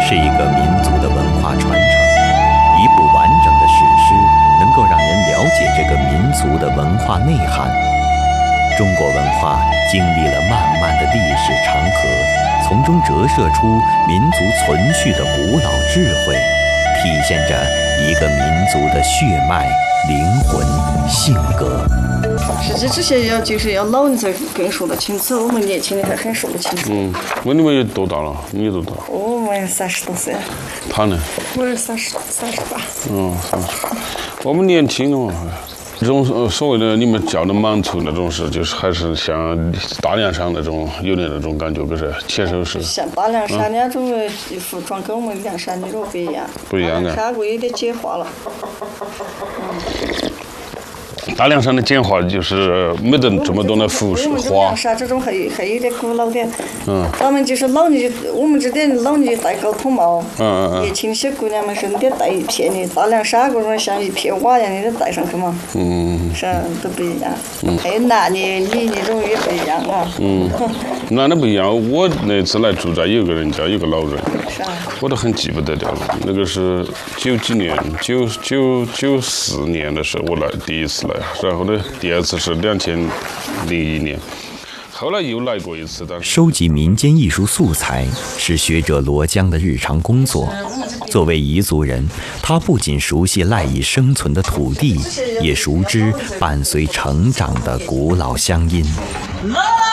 是一个民族的文化传承。一部完整的史诗能够让人了解这个民族的文化内涵。中国文化经历了漫漫的历史长河，从中折射出民族存续的古老智慧，体现着一个民族的血脉、灵魂、性格。 实际这些就是要老人才更说得清楚，我们年轻的还很说不清楚。 那你们有多大了？你有多大？ 我们30多岁。 他呢？ 我38。 我们年轻了嘛。这种所谓的你们叫的满族那种是，就是还是像大凉山那种有点那种感觉，可是牵手是。 像大凉山那种服装跟我们凉山的都不一样。 不一样的。 山国有点简化了。 大凉山的简化就是没得这么多的服饰花。 凉山这种还有点古老点。咱们就是老年，我们这点老年戴高筒帽。年轻些姑娘们是得戴一片的，大凉山这种像一片瓦一样的戴上去嘛。是都不一样。还有男的、女的这种也不一样啊。 男的不一样，我那次来住在有个人家，有个老人，我都很记不得掉了。那个是90几年，94年的时候我来第一次来。然后呢，第二次是2001年，后来又来过一次。 收集民间艺术素材是学者罗江的日常工作。作为彝族人，他不仅熟悉赖以生存的土地，也熟知伴随成长的古老乡音。